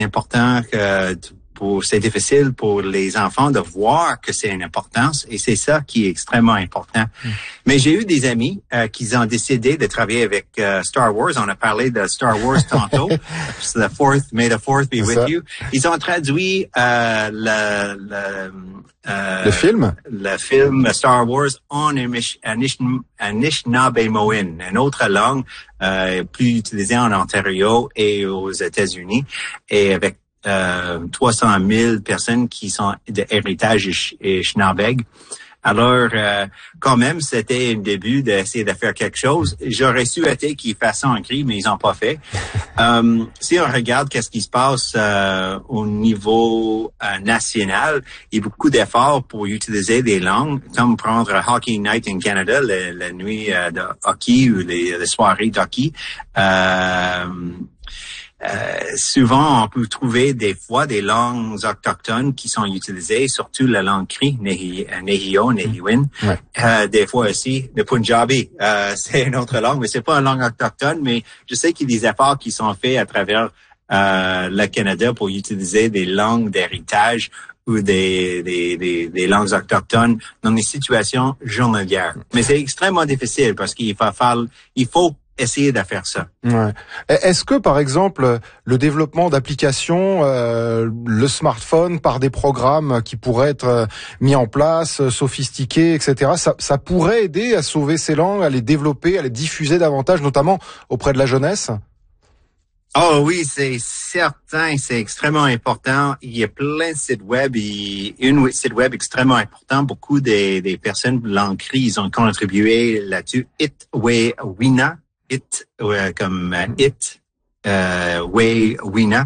important que c'est difficile pour les enfants de voir que c'est une importance et c'est ça qui est extrêmement important. Mais j'ai eu des amis qui ont décidé de travailler avec Star Wars. On a parlé de Star Wars tantôt. May the fourth be with you. Ils ont traduit le film Star Wars en Anishinaabemowin, une autre langue plus utilisée en Ontario et aux États-Unis, et avec 300 000 personnes qui sont d'héritage Anishinabeg. Alors, quand même, c'était un début d'essayer de faire quelque chose. J'aurais souhaité qu'ils fassent ça en cri, mais ils n'ont pas fait. Si on regarde qu'est-ce qui se passe au niveau national, il y a beaucoup d'efforts pour utiliser des langues, comme prendre Hockey Night in Canada, la nuit de hockey ou les soirées d'hockey. Souvent, on peut trouver des fois des langues autochtones qui sont utilisées, surtout la langue cri, Nehio, Nehiwin. Ouais. Des fois aussi, le Punjabi, c'est une autre langue, mais c'est pas une langue autochtone, mais je sais qu'il y a des efforts qui sont faits à travers le Canada pour utiliser des langues d'héritage ou des langues autochtones dans des situations journalières. Mais c'est extrêmement difficile parce qu'il faut essayer de faire ça. Ouais. Est-ce que, par exemple, le développement d'applications, le smartphone par des programmes qui pourraient être mis en place, sophistiqués, etc., ça pourrait aider à sauver ces langues, à les développer, à les diffuser davantage, notamment auprès de la jeunesse? Oh oui, c'est certain, c'est extrêmement important. Il y a plein de sites web et un site web extrêmement important. Beaucoup des personnes de langue cri, ils ont contribué là-dessus. Itwewina. Wewina,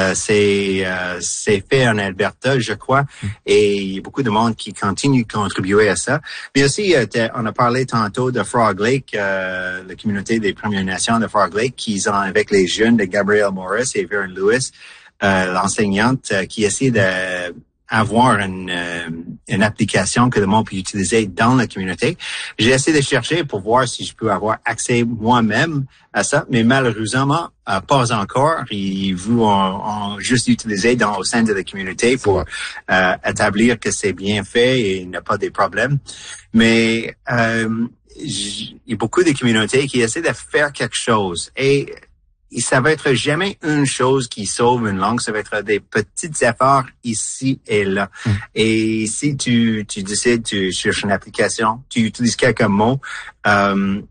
c'est fait en Alberta, je crois, et il y a beaucoup de monde qui continue de contribuer à ça. Mais aussi, on a parlé tantôt de Frog Lake, la communauté des Premières Nations de Frog Lake, qui ont avec les jeunes de Gabrielle Morris et Vern Lewis, l'enseignante, qui essaie de avoir une application que le monde peut utiliser dans la communauté. J'ai essayé de chercher pour voir si je peux avoir accès moi-même à ça, mais malheureusement, pas encore. Ils vont juste utiliser au sein de la communauté pour établir que c'est bien fait et il n'y a pas de problèmes. Mais il y a beaucoup de communautés qui essaient de faire quelque chose et ça va être jamais une chose qui sauve une langue, ça va être des petits efforts ici et là. Et si tu décides, tu cherches une application, tu utilises quelques mots, dans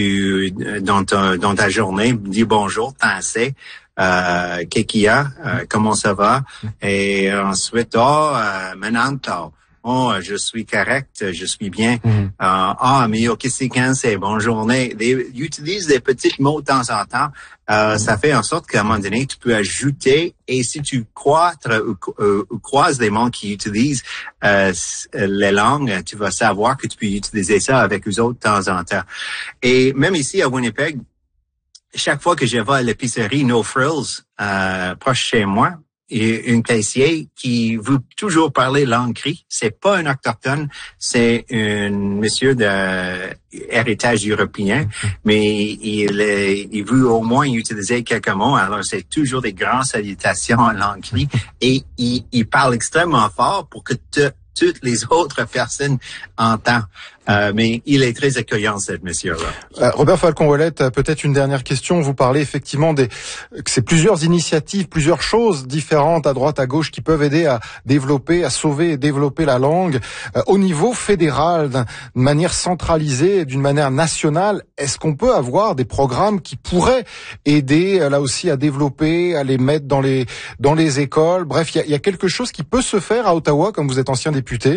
ta journée, dis bonjour, t'en sais, qu'est-ce qu'il y a, comment ça va, et ensuite, maintenant, oh, je suis correct, je suis bien. Mais qu'est-ce que c'est, bonne journée. Ils utilisent des petits mots de temps en temps. Ça fait en sorte qu'à un moment donné, tu peux ajouter, et si tu croises les mots qui utilisent les langues, tu vas savoir que tu peux utiliser ça avec eux autres de temps en temps. Et même ici à Winnipeg, chaque fois que je vais à l'épicerie No Frills, proche chez moi, et un caissier qui veut toujours parler langue cri. C'est pas un autochtone, c'est un monsieur de héritage européen, mais il veut au moins utiliser quelques mots. Alors, c'est toujours des grandes salutations en langue cri et il parle extrêmement fort pour que toutes les autres personnes entendent. Mais il est très accueillant, ce monsieur-là. Robert Falcon-Ouellette, peut-être une dernière question. Vous parlez effectivement que c'est plusieurs initiatives, plusieurs choses différentes à droite, à gauche qui peuvent aider à développer, à sauver et développer la langue. Au niveau fédéral, d'une manière centralisée, d'une manière nationale, est-ce qu'on peut avoir des programmes qui pourraient aider là aussi à développer, à les mettre dans les écoles? Bref, il y a quelque chose qui peut se faire à Ottawa, comme vous êtes ancien député?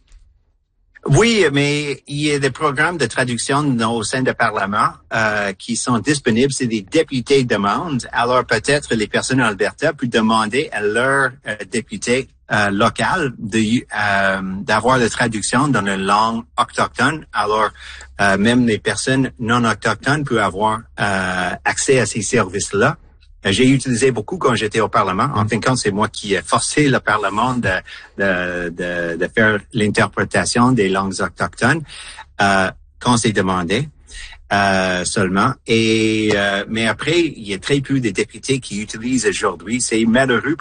Oui, mais il y a des programmes de traduction au sein du Parlement qui sont disponibles. C'est des députés demandent. Alors peut-être les personnes en Alberta peuvent demander à leur député local d'avoir la traduction dans une langue autochtone. Alors même les personnes non autochtones peuvent avoir accès à ces services-là. J'ai utilisé beaucoup quand j'étais au Parlement. En fin de compte, c'est moi qui ai forcé le Parlement de faire l'interprétation des langues autochtones quand c'est demandé seulement. Mais après, il y a très peu de députés qui utilisent aujourd'hui. C'est malheureux